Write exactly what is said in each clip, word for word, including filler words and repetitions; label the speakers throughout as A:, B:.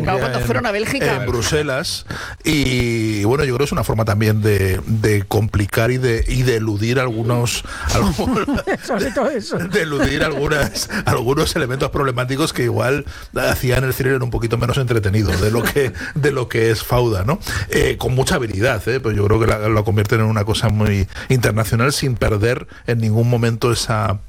A: claro, cuando
B: en,
A: fueron a Bélgica.
B: en Bruselas. Y bueno, yo creo que es una forma también de, de complicar y de, y de eludir algunos, algunos
C: sobre todo eso.
B: de eludir algunas, algunos elementos problemáticos que igual hacían el thriller un poquito menos entretenido de lo que, de lo que es Fauda, ¿no? Eh, con mucha habilidad, ¿eh? Pues yo creo que la, lo convierten en una cosa muy internacional sin perder en ningún momento esa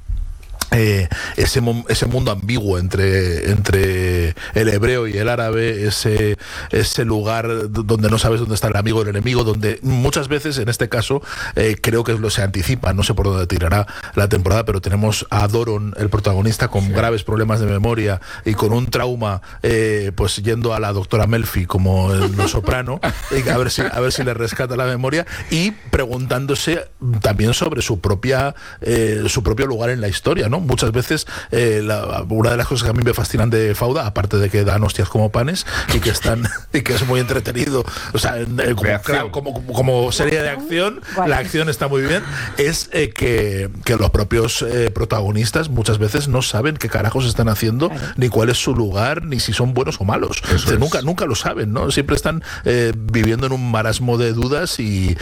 B: Eh, ese, ese mundo ambiguo entre, entre el hebreo y el árabe, ese, ese lugar donde no sabes dónde está el amigo del enemigo, donde muchas veces, en este caso, eh, creo que lo se anticipa, no sé por dónde tirará la temporada, pero tenemos a Doron, el protagonista, con sí. graves problemas de memoria y con un trauma, eh, pues yendo a la doctora Melfi como en Los Soprano, y a ver si, a ver si le rescata la memoria, y preguntándose también sobre su propia eh, su propio lugar en la historia, ¿no? Muchas veces eh, la, una de las cosas que a mí me fascinan de Fauda, aparte de que dan hostias como panes y que están y que es muy entretenido, o sea, eh, como, como, como, como serie de acción, la acción está muy bien, es eh, que, que los propios eh, protagonistas muchas veces no saben qué carajos están haciendo, claro. ni cuál es su lugar, ni si son buenos o malos. O sea, nunca, nunca lo saben, ¿no? Siempre están eh, viviendo en un marasmo de dudas y,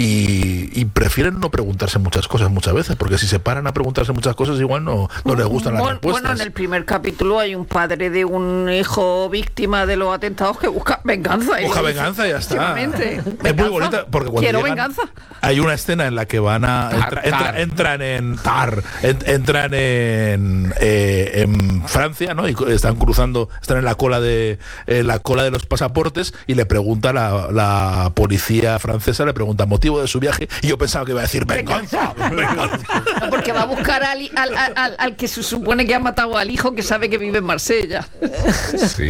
B: y, y prefieren no preguntarse muchas cosas muchas veces, porque si se paran a preguntarse muchas cosas igual no No, no les gustan las
A: bueno,
B: respuestas.
A: Bueno, en el primer capítulo hay un padre de un hijo víctima de los atentados que busca venganza.
B: Busca venganza y ya está. Es
A: venganza.
B: muy bonita porque cuando
A: Quiero
B: llegan,
A: venganza.
B: Hay una escena en la que van a entra, entra, entran en Tar, entran en, eh, en Francia, ¿no? Y están cruzando, están en la cola de eh, la cola de los pasaportes y le pregunta la, la policía francesa, le pregunta motivo de su viaje y yo pensaba que iba a decir venganza. venganza.
A: No, porque va a buscar al, al, al, al, al que se supone que ha matado al hijo que sabe que vive en Marsella.
D: Sí,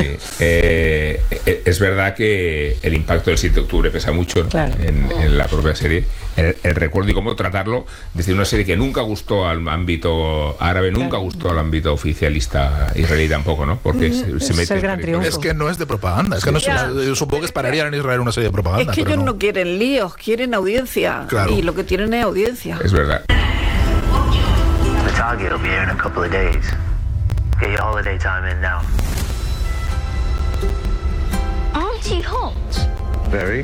D: eh, es verdad que el impacto del siete de octubre pesa mucho, claro. en, en la propia serie. El, el recuerdo y cómo tratarlo desde una serie que nunca gustó al ámbito árabe, nunca claro. gustó al ámbito oficialista israelí tampoco, ¿no? Porque mm, se, se mete
C: el gran triunfo.
B: Es que no es de propaganda, es que no se, yo supongo que esperarían en Israel una serie de propaganda.
A: Es que
B: pero
A: ellos
B: no.
A: no quieren líos, quieren audiencia. Claro. Y lo que tienen es audiencia.
D: Es verdad.
E: The target will be here in a couple of days. Get your holiday time in now.
F: Aren't you hot?
E: Very.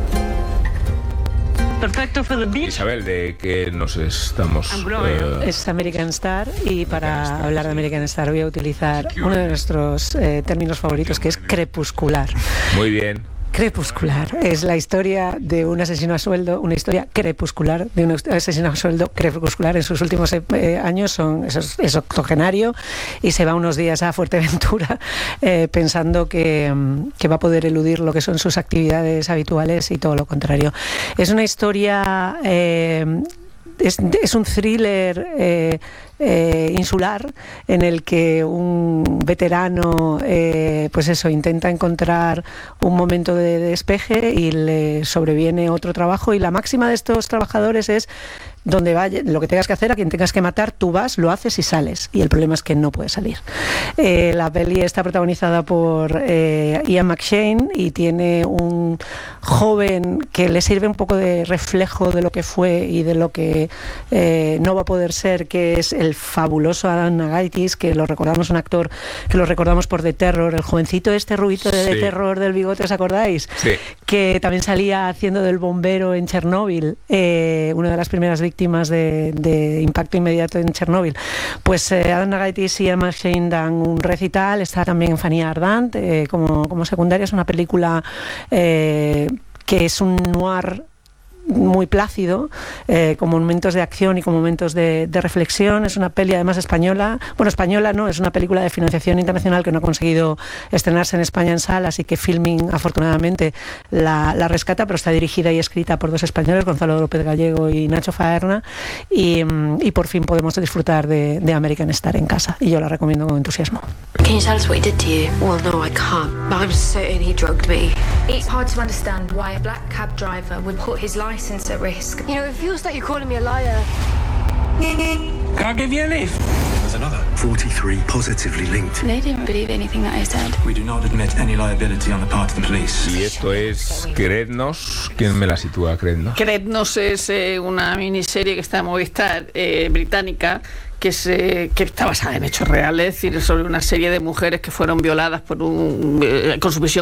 F: Perfecto for the beach.
D: Isabel, ¿de qué nos estamos...?
C: Uh... Es American Star, y para American Star, hablar de American Star voy a utilizar uno de nuestros eh, términos favoritos, que es crepuscular.
D: Muy bien.
C: Crepuscular es la historia de un asesino a sueldo, una historia crepuscular de un asesino a sueldo crepuscular. En sus últimos eh, años son, es, es octogenario y se va unos días a Fuerteventura eh, pensando que, que va a poder eludir lo que son sus actividades habituales y todo lo contrario. Es una historia... Eh, Es, es un thriller eh, eh, insular en el que un veterano eh, pues eso, intenta encontrar un momento de despeje y le sobreviene otro trabajo, y la máxima de estos trabajadores es: donde vaya, lo que tengas que hacer, a quien tengas que matar, tú vas, lo haces y sales. Y el problema es que no puedes salir. Eh, la peli está protagonizada por eh, Ian McShane y tiene un joven que le sirve un poco de reflejo de lo que fue y de lo que eh, no va a poder ser, que es el fabuloso Adam Nagaitis, que lo recordamos, un actor que lo recordamos por The Terror, el jovencito este rubito de The sí. Terror del bigote, ¿os acordáis?
D: Sí.
C: Que también salía haciendo del bombero en Chernóbil, eh, una de las primeras víctimas víctimas de, de impacto inmediato en Chernóbil. Pues eh, Adam Nagaitis y Emma Shane dan un recital. Está también Fanny Ardant eh, como, como secundaria. Es una película eh, que es un noir muy plácido, eh, con momentos de acción y con momentos de, de reflexión. Es una peli además española, bueno, española no, es una película de financiación internacional que no ha conseguido estrenarse en España en salas y que Filmin afortunadamente la, la rescata, pero está dirigida y escrita por dos españoles, Gonzalo López Gallego y Nacho Faerna, y, y por fin podemos disfrutar de, de American Star en casa, y yo la recomiendo con entusiasmo.
G: Can you tell us what he did to you? Well, no, I can't, but I'm certain he drugged me.
H: It's hard to understand why a black cab driver would put his license at risk.
F: You know, it feels like you're calling me a liar.
I: Can I give you a lift?
J: There's another forty-three positively linked.
H: They didn't believe anything that I said.
J: We do not admit any liability on the part of the police.
D: Y esto es Creednos. ¿Quién me la sitúa, Creednos?
A: Creednos es eh, una miniserie que está en Movistar, eh, británica, que, se, que está basada en hechos reales, es decir, sobre una serie de mujeres que fueron violadas por un, eh, con su visión